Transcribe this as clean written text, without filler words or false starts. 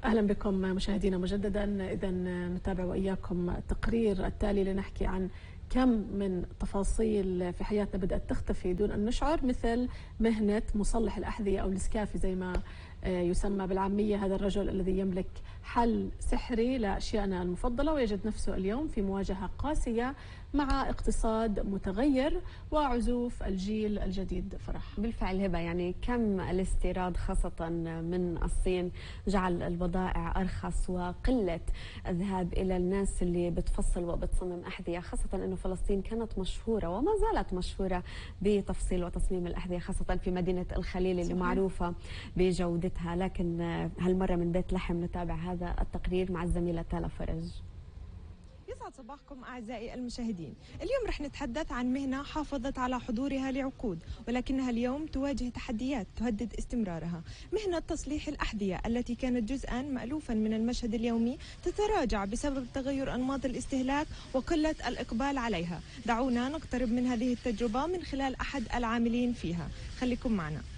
أهلا بكم مشاهدينا مجددا. إذا نتابع وإياكم التقرير التالي لنحكي عن كم من تفاصيل في حياتنا بدأت تختفي دون أن نشعر، مثل مهنة مصلح الأحذية أو السكافي زي ما يسمى بالعامية. هذا الرجل الذي يملك حل سحري لأشيائنا المفضلة ويجد نفسه اليوم في مواجهة قاسية مع اقتصاد متغير وعزوف الجيل الجديد. فرح، بالفعل هبة، يعني كم الاستيراد خاصة من الصين جعل البضائع أرخص، وقلة الذهاب إلى الناس اللي بتفصل وبتصمم أحذية، خاصة أنه فلسطين كانت مشهورة وما زالت مشهورة بتفصيل وتصميم الأحذية، خاصة في مدينة الخليل اللي معروفة بجودتها. لكن هالمرة من بيت لحم نتابع هذا التقرير مع الزميلة تالا فرج. يسعد صباحكم أعزائي المشاهدين. اليوم رح نتحدث عن مهنة حافظت على حضورها لعقود، ولكنها اليوم تواجه تحديات تهدد استمرارها. مهنة تصليح الأحذية التي كانت جزءا مألوفا من المشهد اليومي تتراجع بسبب تغير أنماط الاستهلاك وقلة الإقبال عليها. دعونا نقترب من هذه التجربة من خلال أحد العاملين فيها. خليكم معنا.